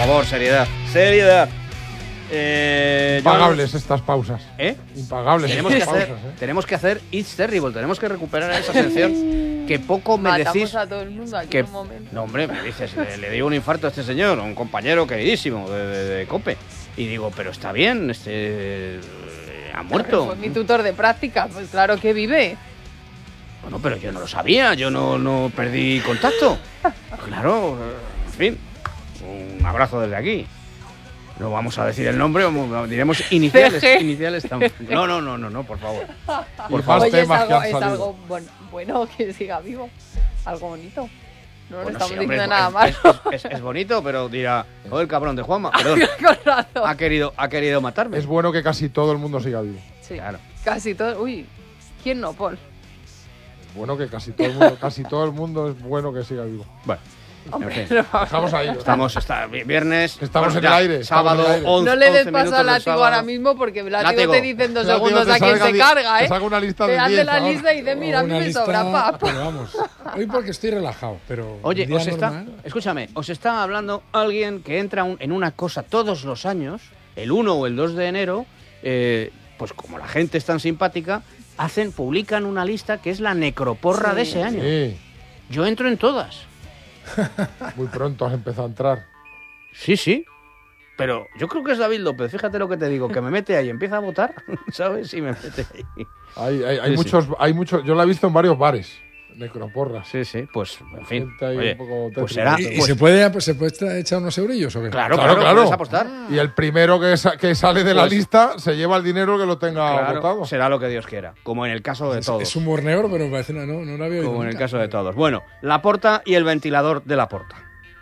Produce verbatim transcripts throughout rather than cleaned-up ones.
favor, seriedad. Seriedad. Eh, Impagables yo... estas pausas. ¿Eh? Impagables tenemos estas que hacer, pausas. ¿eh? Tenemos que hacer It's Terrible. Tenemos que recuperar esa sección que poco me Matamos decís. a todo el mundo aquí que... en un momento. No, hombre, me dices, le, le dio un infarto a este señor, un compañero queridísimo de, de, de COPE. Y digo, pero está bien, este eh, ha muerto. Fue mi tutor de práctica, pues claro que vive. Bueno, pero yo no lo sabía, yo no, no perdí contacto. Claro, en fin, un abrazo desde aquí. No vamos a decir el nombre, diremos iniciales. iniciales no, no, no, no, no, por favor. Por favor. Oye, es algo, que es algo bueno, bueno que siga vivo, algo bonito. No bueno, le estamos sí, hombre, diciendo es, nada malo. Es, es, es bonito, pero dirá, oh, el cabrón de Juanma, perdón, Con razón. ha querido, ha querido matarme. Es bueno que casi todo el mundo siga vivo. Sí, Claro. casi todo. Uy, ¿quién no, Paul? Es bueno que casi todo el mundo, casi todo el mundo es bueno que siga vivo. Bueno, Hombre, en fin. no, Estamos ahí. Estamos, está, viernes. Estamos en ya, el aire, estamos Sábado, en el aire. once, no le des once paso minutos al del látigo sábado. ahora mismo porque el látigo, Látigo. te dice en dos Látigo segundos te a quién salga se die- carga, te ¿eh? saca una lista de Te hace diez la ahora. lista y dice, mira, a mí Una me lista, sobra, pap. pero vamos, hoy porque estoy relajado, pero Oye, un día os está, normal, escúchame, os está hablando alguien que entra un- en una cosa todos los años, el uno o el dos de enero, eh, pues como la gente es tan simpática, hacen, publican una lista que es la necroporra Sí. de ese año. Sí, Yo entro en todas. muy pronto has empezado a entrar. Sí, sí. Pero yo creo que es David López, fíjate lo que te digo, que me mete ahí, empieza a votar, ¿sabes? Y me mete ahí. Hay, hay, hay Sí, muchos, hay muchos. Yo la he visto en varios bares. Necroporras. Sí, sí, pues, en fin. Gente ahí Oye, un poco pues tétrica. será... ¿Y, y pues- se puede se puede tra- echar unos eurillos o qué? Claro, Claro, claro, claro. puedes apostar. Y el primero que, sa- que sale de la Pues- lista se lleva el dinero que lo tenga Claro, votado. será lo que Dios quiera, como en el caso de Es, todos. es humor negro, pero me parece una, no, no la había oído Como en el nunca. caso de todos. Bueno, Laporta y el ventilador de Laporta.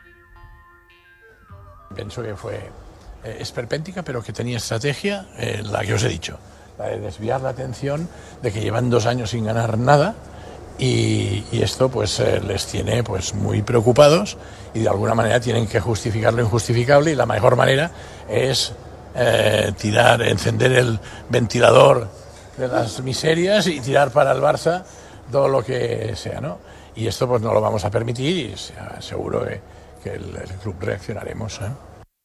Pienso que fue eh, esperpéntica, pero que tenía estrategia, eh, la que os he dicho, la de desviar la atención de que llevan dos años sin ganar nada y, y esto pues eh, les tiene pues muy preocupados y de alguna manera tienen que justificar lo injustificable y la mejor manera es eh, tirar, encender el ventilador de las miserias y tirar para el Barça todo lo que sea, ¿no? Y esto pues no lo vamos a permitir y sea- seguro que, que el, el club reaccionaremos, ¿eh?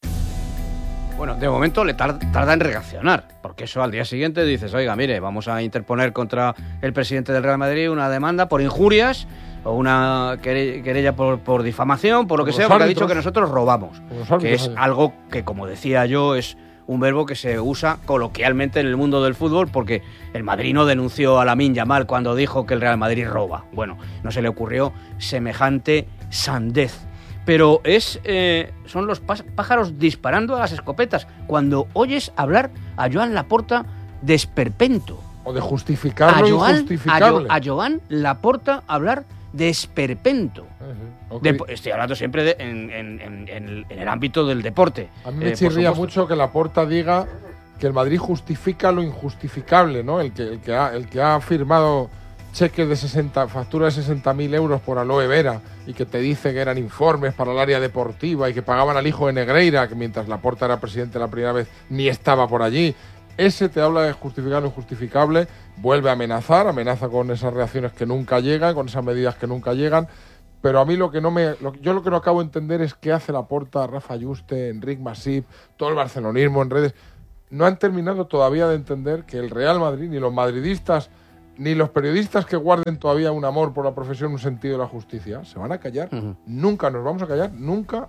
Bueno, de momento le tar- tarda en reaccionar, porque eso al día siguiente dices, oiga, mire, vamos a interponer contra el presidente del Real Madrid una demanda por injurias o una quere- querella por, por difamación, por lo Por que los sea, porque ha árbitros. dicho que nosotros robamos, Por los que árbitros, es oye. algo que, como decía yo, es un verbo que se usa coloquialmente en el mundo del fútbol, porque el Madrid no denunció a Lamine Yamal cuando dijo que el Real Madrid roba. Bueno, no se le ocurrió semejante sandez. Pero es eh, son los pás- pájaros disparando a las escopetas cuando oyes hablar a Joan Laporta de esperpento. O de justificar A lo Joan, a, Jo- injustificable. a Joan Laporta hablar de esperpento. Ujú, ok. De- estoy hablando siempre de- en, en- en- en el, en el ámbito del deporte. A mí me eh, por chirría supuesto. mucho que Laporta diga que el Madrid justifica lo injustificable, ¿no? El que, el que, ha, el que ha firmado cheques de sesenta, factura de sesenta mil euros por aloe vera y que te dice que eran informes para el área deportiva y que pagaban al hijo de Negreira, que mientras Laporta era presidente la primera vez ni estaba por allí. Ese te habla de justificar lo injustificable, vuelve a amenazar, amenaza con esas reacciones que nunca llegan, con esas medidas que nunca llegan. Pero a mí lo que no me, lo- yo lo que no acabo de entender es qué hace Laporta, Rafa Yuste, Enric Masip, todo el barcelonismo en redes. No han terminado todavía de entender que el Real Madrid, ni los madridistas, ni los periodistas que guarden todavía un amor por la profesión, un sentido de la justicia, se van a callar. Ujú. Nunca nos vamos a callar, nunca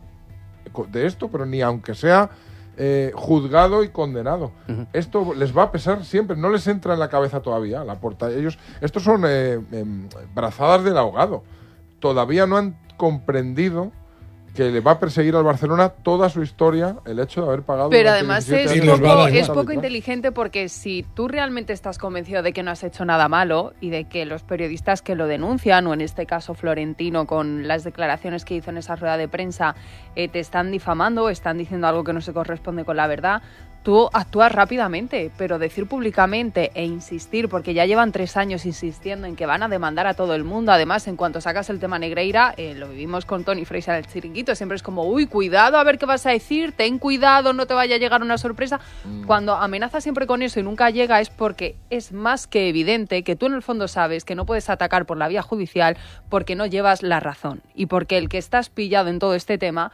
de esto, pero ni aunque sea eh, juzgado y condenado. Ujú. Esto les va a pesar siempre, no les entra en la cabeza todavía la porta. Ellos, estos son eh, em, brazadas del ahogado. Todavía no han comprendido que le va a perseguir al Barcelona toda su historia el hecho de haber pagado. Pero durante además diecisiete es Y años les va a poco, dar igual. es poco arbitral. inteligente porque si tú realmente estás convencido de que no has hecho nada malo y de que los periodistas que lo denuncian, o en este caso Florentino con las declaraciones que hizo en esa rueda de prensa, eh, te están difamando, están diciendo algo que no se corresponde con la verdad, tú actúas rápidamente, pero decir públicamente e insistir, porque ya llevan tres años insistiendo en que van a demandar a todo el mundo, además en cuanto sacas el tema Negreira, eh, lo vivimos con Tony Fraser en el chiringuito, siempre es como, uy, cuidado a ver qué vas a decir, ten cuidado, no te vaya a llegar una sorpresa. Mm. Cuando amenazas siempre con eso y nunca llega es porque es más que evidente que tú en el fondo sabes que no puedes atacar por la vía judicial porque no llevas la razón y porque el que estás pillado en todo este tema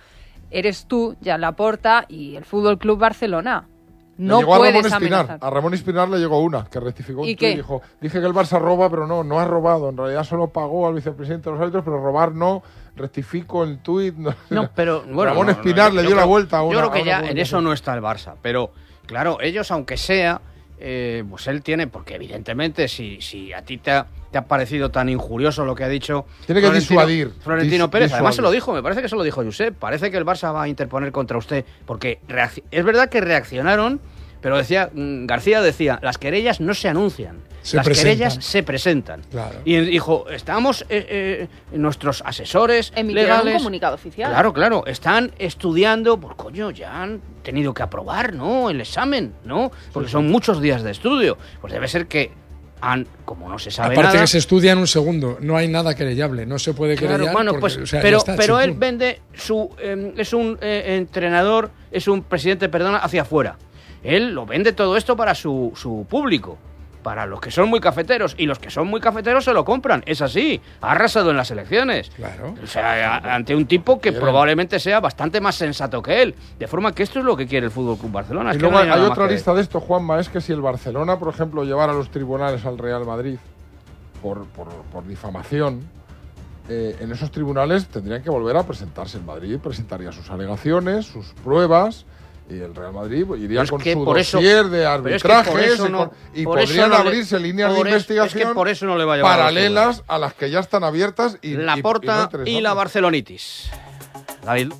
eres tú, Joan Laporta y el Fútbol Club Barcelona. No le llegó puedes a Ramón Espinar. amenazar. A Ramón Espinar le llegó una, que rectificó un ¿Y tuit qué? y dijo, dije que el Barça roba, pero no, no ha robado. En realidad solo pagó al vicepresidente de los árbitros, pero robar no. Rectifico el tuit. No, No, pero bueno, Ramón no, no, Espinar yo- le yo dio la creo- vuelta a una. Yo creo a que una ya en publicación. eso no está el Barça, pero claro, ellos aunque sea, eh, pues él tiene, porque evidentemente si, si a ti te ha, te ha parecido tan injurioso lo que ha dicho Tiene que Florentino- disuadir, Florentino dis- Pérez, además se lo disuadir. dijo, me parece que se lo dijo Josep, parece que el Barça va a interponer contra usted, porque reacc- es verdad que reaccionaron, pero decía mm, García decía, las querellas no se anuncian. Se las presentan. querellas se presentan. Claro. Y dijo, estamos, eh, eh, nuestros asesores Emitieron legales... un comunicado oficial. Claro, claro, están estudiando, pues coño, ya han tenido que aprobar, ¿no? El examen, ¿no? Porque son muchos días de estudio. Pues debe ser que han, como no se sabe Aparte nada... que se estudia en un segundo, no hay nada querellable, no se puede Claro, querellar. bueno, porque, pues, o sea, ya pero, está, pero él chimpún. vende su... eh, es un eh, entrenador, es un presidente, perdona, hacia afuera. Él lo vende todo esto para su, su público, para los que son muy cafeteros, y los que son muy cafeteros se lo compran, es así, ha arrasado en las elecciones. Claro. O sea, a- ante un tipo que Bien. probablemente sea bastante más sensato que él, de forma que esto es lo que quiere el Fútbol Club Barcelona. Es Y que luego no hay hay, nada más otra que- lista de esto, Juanma, es que si el Barcelona, por ejemplo, llevara a los tribunales al Real Madrid por, por, por difamación, eh, en esos tribunales tendrían que volver a presentarse. El Madrid presentaría sus alegaciones, sus pruebas, y el Real Madrid iría Pero es con que su por eso- dossier de pero es que por arbitrajes eso y, no- con- y por eso podrían no le- abrirse líneas de por es- investigación es que por eso no le va a llevar a los paralelas a las que ya están abiertas y, y- y no Laporta y, la interesantes. Barcelonitis. David.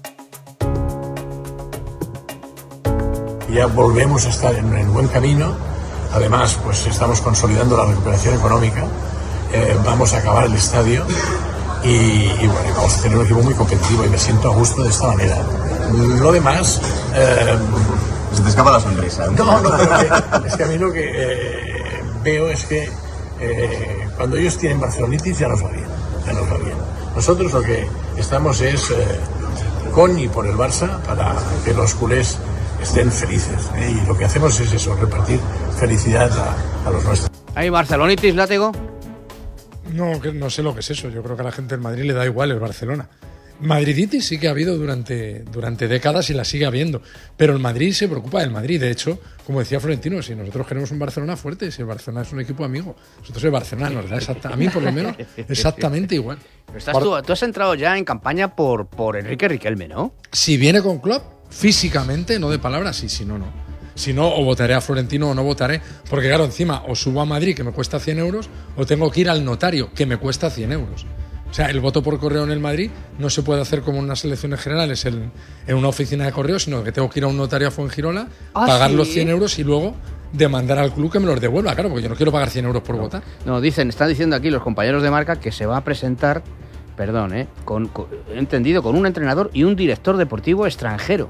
Ya volvemos a estar en, en buen camino. Además, pues estamos consolidando la recuperación económica. Eh, vamos a acabar el estadio y, y bueno, y vamos a tener un equipo muy competitivo y me siento a gusto de esta manera. Lo demás, eh, Se te escapa la sonrisa. ¿eh? no, no, pero que- es que a mí lo que eh, veo es que eh, cuando ellos tienen barcelonitis ya nos va bien, ya nos va bien. Nosotros lo que estamos es eh, con y por el Barça para que los culés estén felices, ¿eh? Y lo que hacemos es eso, repartir felicidad a, a los nuestros. ¿Hay Barcelonitis, Látigo? No, que no sé lo que es eso. Yo creo que a la gente del Madrid le da igual el Barcelona. Madriditis sí que ha habido durante, durante décadas y la sigue habiendo. Pero el Madrid se preocupa del Madrid. De hecho, como decía Florentino, si nosotros queremos un Barcelona fuerte, si el Barcelona es un equipo amigo, nosotros el Barcelona nos da exacta, a mí por lo menos exactamente igual. Estás tú, tú has entrado ya en campaña por, por Enrique Riquelme, ¿no? Si viene con Klopp, físicamente, no de palabras, sí, si no, no. Si no, o votaré a Florentino o no votaré. Porque claro, encima, o subo a Madrid, que me cuesta cien euros, o tengo que ir al notario, que me cuesta cien euros. O sea, el voto por correo en el Madrid no se puede hacer como en unas elecciones generales en, en una oficina de correo, sino que tengo que ir a un notario a Fuengirola, ¿Ah, pagar sí? los cien euros y luego demandar al club que me los devuelva. Claro, porque yo no quiero pagar cien euros por votar. No, dicen, están diciendo aquí los compañeros de marca que se va a presentar, perdón, ¿eh? Con, con- he entendido, con un entrenador y un director deportivo extranjero.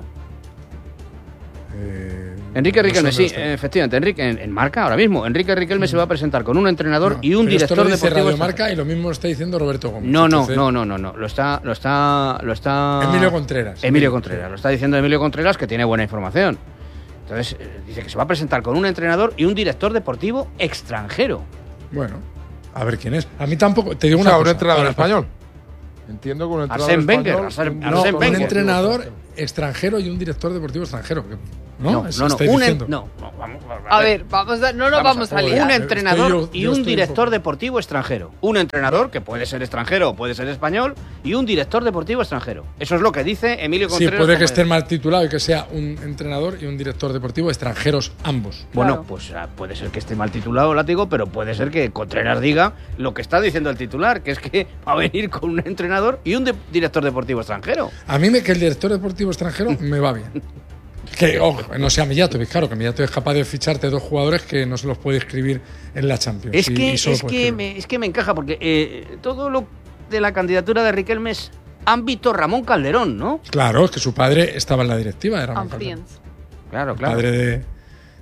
Eh, Enrique no sé Riquelme, dónde sí, está. efectivamente, Enrique, en, en marca ahora mismo. Enrique Riquelme se va a presentar con un entrenador No, y un pero esto director lo dice deportivo Radio extranjero. Marca y lo mismo lo está diciendo Roberto Gómez. No, no, Entonces, no, no, no, no. Lo está, lo está, lo está. Emilio Contreras. Emilio Contreras. Lo está diciendo Emilio Contreras, que tiene buena información. Entonces, eh, dice que se va a presentar con un entrenador y un director deportivo extranjero. Bueno, a ver quién es. A mí tampoco. Te digo O una sea, un cosa. entrenador Ahora, español. Entiendo que un entrenador Arsène Wenger, español. Arsène- un- Arsène No, un Wenger. entrenador extranjero y un director deportivo extranjero. ¿No? no, Eso no, no, estáis un en- diciendo. no, no, vamos, A ver, vamos a- no nos vamos, a, joder. liar. un Estoy entrenador yo- y yo un estoy director enfocado. deportivo extranjero. Un entrenador que puede ser extranjero o puede ser español y un director deportivo extranjero. Eso es lo que dice Emilio Sí, Contreras. puede que como- estén mal titulado y que sea un entrenador y un director deportivo extranjeros ambos. Bueno, Claro. pues ah, puede ser que esté mal titulado, Látigo, pero puede ser que Contreras diga lo que está diciendo el titular, que es que va a venir con un entrenador y un de- director deportivo extranjero. A mí me que el director deportivo extranjero me va bien. Que, ojo, no sea Mijatovic, claro, que Mijatovic es capaz de ficharte dos jugadores que no se los puede escribir en la Champions. Es y- que, y solo es, puede que escribir. me, es que me encaja, porque eh, todo lo de la candidatura de Riquelme es ámbito Ramón Calderón, ¿no? Claro, es que su padre estaba en la directiva, era Ramón Calderón. Ampliens. Claro, El claro. padre de,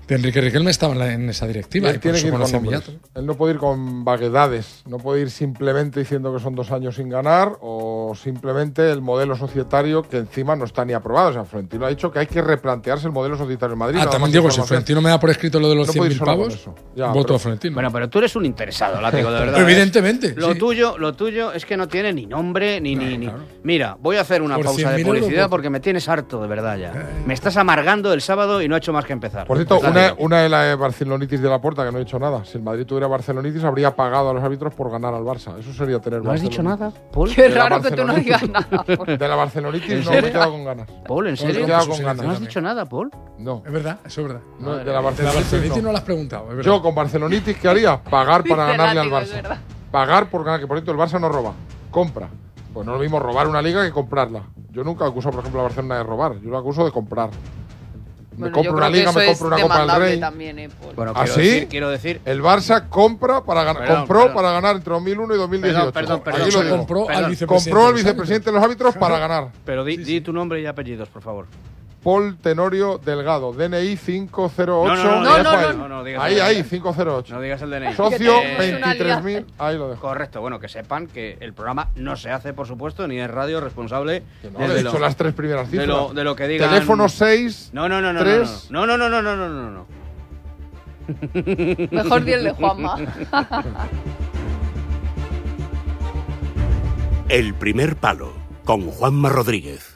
Enrique Riquelme estaba en, la, en esa directiva. Él y tiene que ir con conoce nombres. Millato. Él no puede ir con vaguedades, no puede ir simplemente diciendo que son dos años sin ganar o simplemente el modelo societario que encima no está ni aprobado. O sea, Florentino ha dicho que hay que replantearse el modelo societario en Madrid. Ah, nada también más digo, si información. Florentino me da por escrito lo de los No cien puede ir mil solo con pavos, eso. Ya, voto pero- a Florentino. Bueno, pero tú eres un interesado, Látigo, de verdad. ¿eh? Evidentemente. Lo sí. tuyo, lo tuyo es que no tiene ni nombre ni No, ni, ni- claro. Mira, voy a hacer una Por pausa de cien mil euros, publicidad voto. porque me tienes harto, de verdad ya. Me estás amargando el sábado y no he hecho más que empezar. Por cierto, Látigo. una, una de las barcelonitis de la puerta que no he dicho nada. Si el Madrid tuviera barcelonitis, habría pagado a los árbitros por ganar al Barça. Eso sería tener ¿No has dicho barcelonitis. nada, Paul? Qué de la raro que tú no Barcelona. digas nada. por- De la barcelonitis ¿En no, me he serio? quedado con ganas. Paul, ¿en Me he serio? quedado Eso con sí, ganas. ¿No has dicho nada, Paul? No, Es verdad, eso es verdad. no, de la De la barcelonitis Barcelonitis no. no lo has preguntado, es verdad. Yo con barcelonitis, ¿qué haría? Pagar para Dice ganarle al Látigo, es Barça. verdad. Pagar por ganar, que por cierto el Barça no roba, compra. Pues no es lo mismo robar una liga que comprarla. Yo nunca acuso, por ejemplo, a Barcelona de robar. Yo lo acuso de comprar. Me Bueno, compro yo una creo que liga, eso me es compro una Copa del demandable Rey. también, eh, Paul. Bueno, ¿Ah, quiero, sí? decir, quiero decir. El Barça compra para ganar, Perdón, compró perdón. para ganar entre dos mil uno y dos mil dieciocho. Perdón, perdón, Aquí perdón. lo digo. compró Perdón. al vicepresidente. Compró al de los vicepresidente de los árbitros para ganar. Pero di, Sí, di sí. tu nombre y apellidos, por favor. Paul Tenorio Delgado, D N I cinco cero ocho. No, no, no, No, dejo no, ahí. no, no digas Ahí, el ahí, D N I. cinco cero ocho. No digas el D N I. Socio Eh, Es una veintitrés mil. Ahí lo dejo. Correcto, bueno, que sepan que el programa no se hace, por supuesto, ni es radio responsable Que no, desde he lo- dicho las tres primeras de cifras. lo, de lo que digan. Teléfono seis. No, no, no, no, tres. no, no, no, no, no, no, no, no, no. Mejor di el de Juanma. El primer palo con Juanma Rodríguez.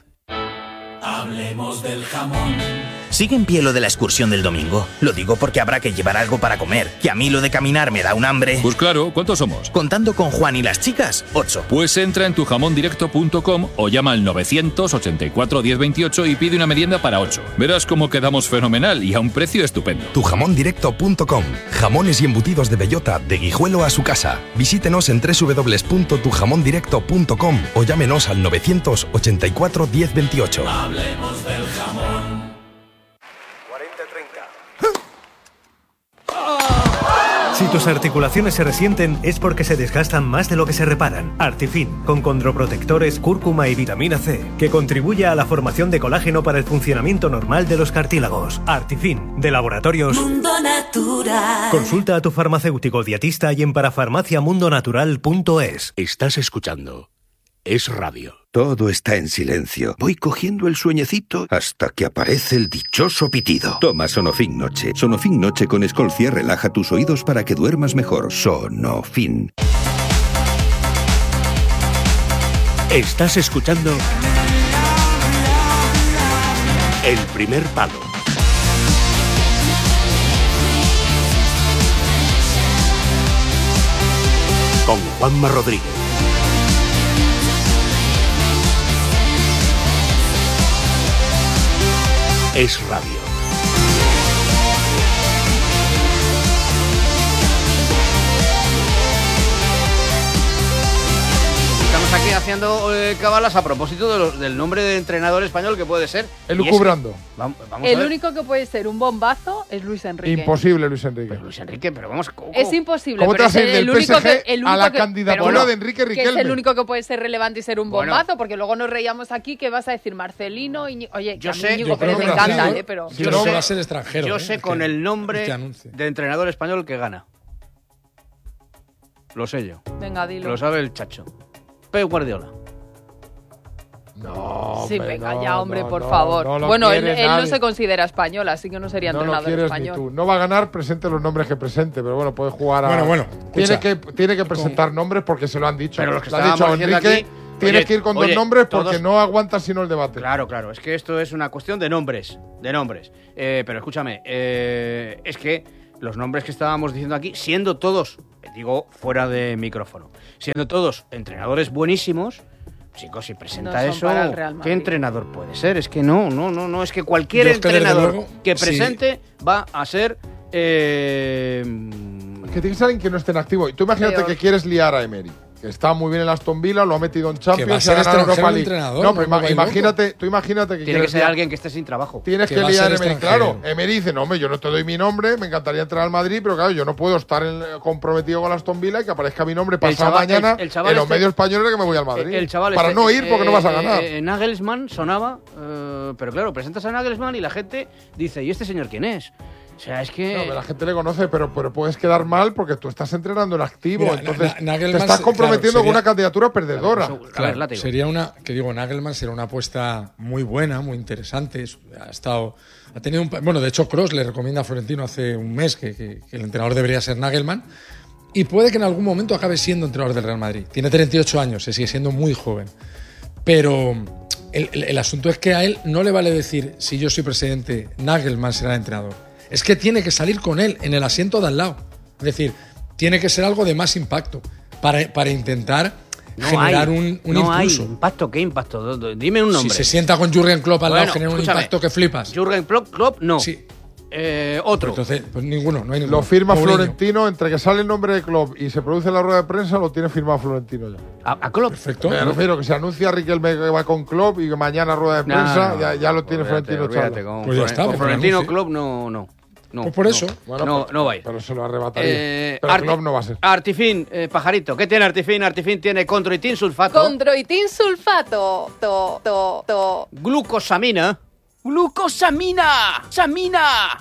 ¿Sigue en pie lo de la excursión del domingo? Lo digo porque habrá que llevar algo para comer, que a mí lo de caminar me da un hambre. Pues claro, ¿cuántos somos? Contando con Juan y las chicas, ocho. Pues entra en tu jamón directo punto com o llama al novecientos ochenta y cuatro diez veintiocho y pide una merienda para ocho. Verás cómo quedamos fenomenal y a un precio estupendo. tu jamón directo punto com. Jamones y embutidos de bellota de Guijuelo a su casa. Visítenos en doble u doble u doble u punto tu jamón directo punto com o llámenos al novecientos ochenta y cuatro diez veintiocho. Si tus articulaciones se resienten es porque se desgastan más de lo que se reparan. Artifin, con condroprotectores, cúrcuma y vitamina C, que contribuye a la formación de colágeno para el funcionamiento normal de los cartílagos. Artifin, de Laboratorios Mundo Natural. Consulta a tu farmacéutico dietista y en parafarmaciamundonatural punto es. Estás escuchando Es Radio. Todo está en silencio. Voy cogiendo el sueñecito hasta que aparece el dichoso pitido. Toma Sonofin Noche. Sonofin Noche con Escolcia relaja tus oídos para que duermas mejor. Sonofin. Estás escuchando El primer palo. Con Juanma Rodríguez. Es Radio. Estamos aquí haciendo eh, cabalas a propósito de los- del nombre de entrenador español que puede ser. Elucubrando. Y es que- Vamos, vamos a El ver. único que puede ser un bombazo es Luis Enrique. Imposible, Luis Enrique. Pero Luis Enrique, pero vamos. ¿cómo- Es imposible. ¿Cómo te pero vas a es ir el del único P S G que, el a único la que- candidatura pero no, de Enrique Que es Riquelme? el único que puede ser relevante y ser un Bueno. bombazo, porque luego nos reíamos aquí que vas a decir Marcelino, Iñi- oye, que Yo a mí sé- Íñigo yo Pérez creo me que no, encanta, sí, eh, pero Yo Yo no sé- va a ser extranjero. Yo eh, sé el con que- el nombre este anuncio. de entrenador español que gana. Lo sé yo. venga, dilo. Lo sabe el chacho. Pep Guardiola. No, Sí, hombre, venga no, ya, hombre, no, por no, favor. no lo bueno, él, quiere él no nadie. se considera español, así que no sería No lo entrenador quieres español. ni tú. No va a ganar, presente los nombres que presente, pero bueno, puede jugar a. Bueno, bueno, Tiene escucha. que, tiene que presentar nombres porque se lo han dicho. Pero los que Le ha dicho estábamos diciendo Enrique, aquí, tienes oye, que ir con oye, dos nombres porque todos- no aguanta sino el debate. Claro, claro. Es que esto es una cuestión de nombres. De nombres. Eh, pero escúchame, eh, es que los nombres que estábamos diciendo aquí, siendo todos, digo, fuera de micrófono, siendo todos entrenadores buenísimos. Chicos, si presenta No son eso, para el Real ¿qué Madrid. entrenador puede ser? Es que no, no, no, no. Es que cualquier Yo es que, desde entrenador luego, que sí. presente va a ser. Eh, Que tiene que ser alguien que no esté en activo. Y tú imagínate Peor. que quieres liar a Emery. Que está muy bien en Aston Villa, lo ha metido en Champions, va a y ser ha ganado extranjero Europa el League. entrenador, No, pero no ima- me imagínate, tú imagínate que tiene que quieres ser liar- alguien que esté sin trabajo. Tienes que que, va a liar a ser Emery. extranjero. Claro, Emery dice, no, hombre, yo no te doy mi nombre, me encantaría entrar al Madrid, pero claro, yo no puedo estar en- comprometido con Aston Villa y que aparezca mi nombre pasado chaval- mañana el- el chaval en los este- medios españoles que me voy al Madrid. El chaval Para este, no ir porque eh, no vas a ganar. eh, Nagelsmann sonaba, eh, pero claro, presentas a Nagelsmann y la gente dice, ¿y este señor quién es? O sea, es que... No, la gente le conoce, pero, pero puedes quedar mal porque tú estás entrenando en activo. Mira, entonces Na- te Nagelman estás se- comprometiendo claro, con una sería- candidatura perdedora. Claro, eso- Claro, látigo. sería una, que digo, Nagelman sería una apuesta muy buena, muy interesante. Es- Ha estado, ha tenido un, pa- bueno, de hecho, Kroos le recomienda a Florentino hace un mes que, que- que el entrenador debería ser Nagelman y puede que en algún momento acabe siendo entrenador del Real Madrid. Tiene treinta y ocho años, se sigue siendo muy joven. Pero el, el- el asunto es que a él no le vale decir, si yo soy presidente, Nagelman será el entrenador. Es que tiene que salir con él en el asiento de al lado. Es decir, tiene que ser algo de más impacto para, para intentar No generar hay, un, un no impulso. hay impacto. ¿Qué impacto? Dime un nombre. Si se sienta con Jürgen Klopp al lado, Bueno, genera un escúchame. impacto que flipas. Jürgen Klopp, Klopp no. Sí. Eh, otro. Entonces, pues ninguno, no hay ninguno. Lo firma Mourinho. Florentino, entre que sale el nombre de Klopp y se produce la rueda de prensa, lo tiene firmado Florentino ya. ¿A, a Klopp? Perfecto. Me refiero que se anuncia Riquelme que va con Klopp y que mañana rueda de No, prensa, no, no. ya, ya lo tiene Olvídate, Florentino olvídate, echado. con Pues ya Floren- está, con pues Florentino anuncie. Klopp no, no. no Pues por no. eso. Bueno, no, pues- no va a ir. Pero se lo arrebataría. Eh, pero Arti- Klopp no va a ser. Artifin, eh, pajarito. ¿Qué tiene Artifin? Artifin tiene condroitin sulfato, Condroitin sulfato. To, to, to. glucosamina. ¡Glucosamina! ¡Samina!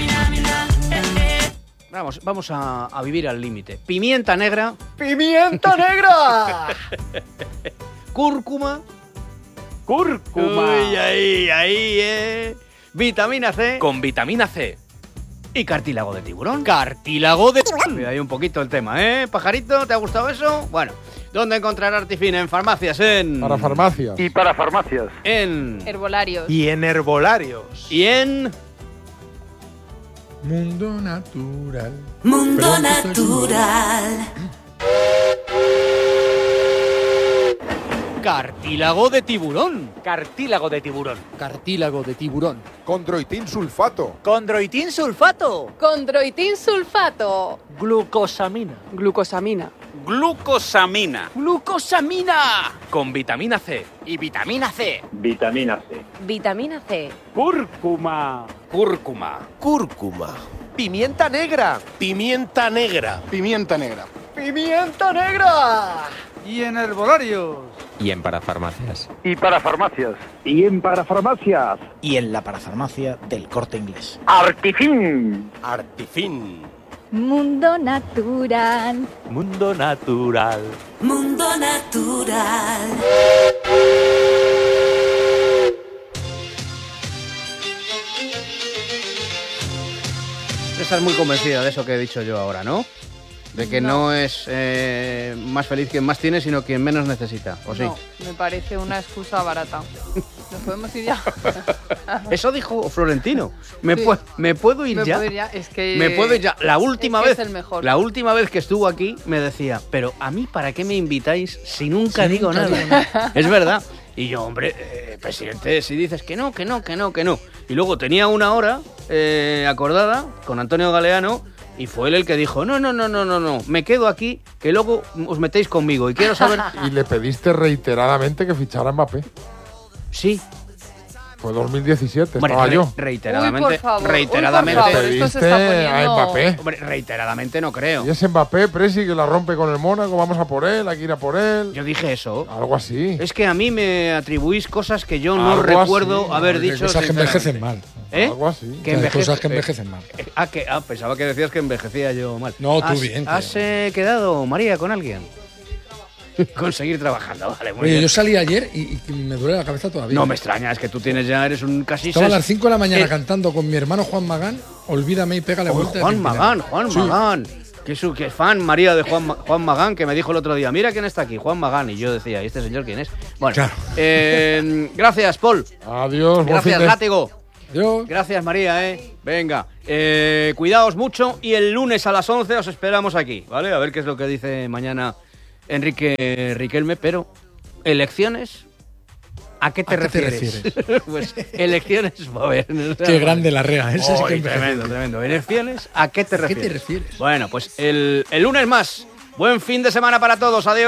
Vamos, vamos a, a vivir al límite. Pimienta negra. ¡Pimienta negra! Cúrcuma. Cúrcuma. Uy, ahí, ahí, eh. Vitamina C. Con vitamina C. Y cartílago de tiburón. Cartílago de tiburón. Cuida ahí un poquito el tema, ¿eh? Pajarito, ¿te ha gustado eso? Bueno, ¿dónde encontrar Artifin? En farmacias, en... Para farmacias. Y para farmacias. En... Herbolarios. Y en herbolarios. Y en... Mundo natural. Mundo Perdón, que estoy natural. Cartílago de tiburón. Cartílago de tiburón. Cartílago de tiburón. Condroitin sulfato. Condroitin sulfato. Condroitin sulfato. Glucosamina. Glucosamina. Glucosamina. ¡Glucosamina! Con vitamina C. Y vitamina C. Vitamina C. Vitamina C. Cúrcuma. Cúrcuma. Cúrcuma. Pimienta negra. Pimienta negra. Pimienta negra. ¡Pimienta negra! Y en herbolarios. Y en parafarmacias. Y para farmacias. Y en parafarmacias. Y en la parafarmacia del Corte Inglés. Artifin. Artifin. Mundo natural. Mundo natural. Mundo natural. Estás muy convencida de eso que he dicho yo ahora, ¿no? De que no, no es eh, más feliz quien más tiene, sino quien menos necesita, ¿o sí? No, me parece una excusa barata. ¿Nos podemos ir ya? Eso dijo Florentino. Me, Sí. pu- me puedo ir Me ya. puedo ir ya, es que- Me puedo ir ya. La última es que vez, es el mejor. la última vez que estuvo aquí me decía, pero a mí ¿para qué me invitáis si nunca Si digo nunca nada? digo nada. Es verdad. Y yo, hombre, eh, presidente, si dices que no, que no, que no, que no. Y luego tenía una hora eh, acordada con Antonio Galeano. Y fue él el que dijo, no, no, no, no, no, no, me quedo aquí, que luego os metéis conmigo. Y quiero saber... Y le pediste reiteradamente que fichara a Mbappé. Sí. Fue dos mil diecisiete, Hombre, estaba re- yo. reiteradamente, Uy, por favor, reiteradamente. uy, por favor, esto se está Pediste a poniendo- Mbappé. Hombre, reiteradamente no creo. Y ese Mbappé, Presi, que la rompe con el Mónaco, vamos a por él, hay que ir a por él. Yo dije eso. Algo así. Es que a mí me atribuís cosas que yo no Algo recuerdo así. haber Hay dicho. cosas que sinceramente. envejecen mal. ¿Eh? Algo así. Que Hay envejece- cosas que envejecen mal. Eh, ah, que, ah, pensaba que decías que envejecía yo mal. No, tú ¿Has, bien, ¿Has tío. eh, quedado, María, con alguien? Conseguir trabajando, vale, muy Oye, bien. yo salí ayer y, y me duele la cabeza todavía. No me extraña, es que tú tienes ya, eres un casi... Estaba a ses- las cinco de la mañana Eh, cantando con mi hermano Juan Magán, Olvídame y pégale Oh, vuelta. de Juan Pimpinela. Magán, Juan Sí. Magán. Que es, que es fan, María, de Juan, Ma- Juan Magán, que me dijo el otro día, mira quién está aquí, Juan Magán. Y yo decía, ¿y este señor quién es? Bueno, Claro. eh, gracias, Paul. Adiós, buen Gracias, fin de- Látigo. Adiós. Gracias, María, ¿eh? Venga, eh, cuidaos mucho y el lunes a las once os esperamos aquí, ¿vale? A ver qué es lo que dice mañana Enrique Riquelme, pero elecciones... ¿A qué te ¿A qué te refieres? Pues elecciones, a ver. Qué grande la rea, ese sí que Oy, envejece. tremendo, tremendo. ¿Elecciones? ¿A qué te ¿A qué refieres? te refieres? Bueno, pues el, el lunes más. Buen fin de semana para todos. Adiós.